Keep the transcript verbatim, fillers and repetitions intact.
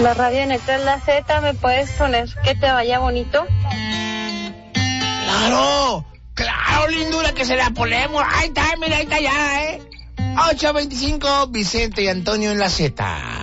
La radio Netra es la Z, ¿me puedes poner que te vaya bonito? ¡Claro! ¡Claro, lindura, que se la ponemos! Ahí está, mira, ahí está ya, ¿eh? ocho veinticinco, Vicente y Antonio en la Z.